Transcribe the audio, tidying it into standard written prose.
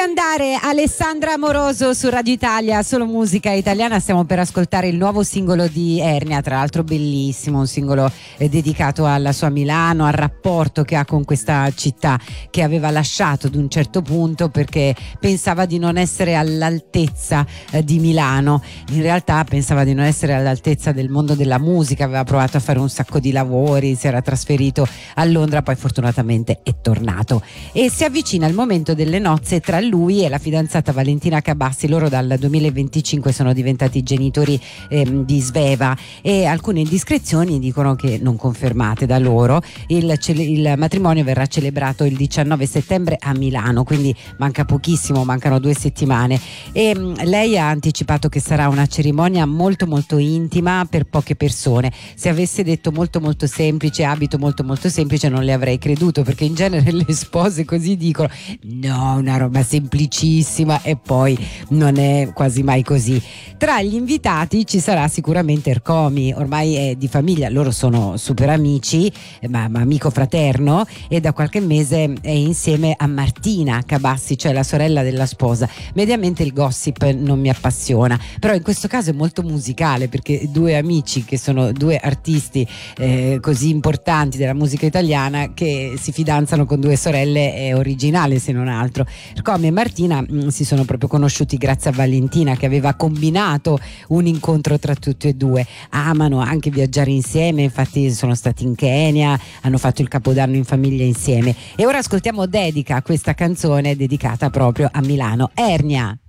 andare Alessandra Amoroso su Radio Italia, solo musica italiana. Stiamo per ascoltare il nuovo singolo di Ernia, tra l'altro bellissimo, un singolo dedicato alla sua Milano, al rapporto che ha con questa città che aveva lasciato ad un certo punto perché pensava di non essere all'altezza di Milano. In realtà pensava di non essere all'altezza del mondo della musica, aveva provato a fare un sacco di lavori, si era trasferito a Londra, poi fortunatamente è tornato e si avvicina il momento delle nozze tra lui e la fidanzata Valentina Cabassi. Loro dal 2025 sono diventati genitori di Sveva e alcune indiscrezioni dicono che non confermate da loro. Il matrimonio verrà celebrato il 19 settembre a Milano, quindi manca pochissimo, mancano 2 settimane e lei ha anticipato che sarà una cerimonia molto molto intima per poche persone. Se avesse detto molto molto semplice, abito molto molto semplice, non le avrei creduto, perché in genere le spose così dicono no, una roba semplicissima, e poi non è quasi mai così. Tra gli invitati ci sarà sicuramente Ercomi, ormai è di famiglia, loro sono super amici, ma amico fraterno, e da qualche mese è insieme a Martina Cabassi, cioè la sorella della sposa. Mediamente il gossip non mi appassiona, però in questo caso è molto musicale, perché 2 amici che sono 2 artisti così importanti della musica italiana che si fidanzano con 2 sorelle è originale, se non altro. Ercomi e Martina si sono proprio conosciuti grazie a Valentina, che aveva combinato un incontro tra tutti e 2. Amano anche viaggiare insieme, infatti sono stati in Kenya, hanno fatto il Capodanno in famiglia insieme. E ora ascoltiamo Dedica, questa canzone dedicata proprio a Milano. Ernia.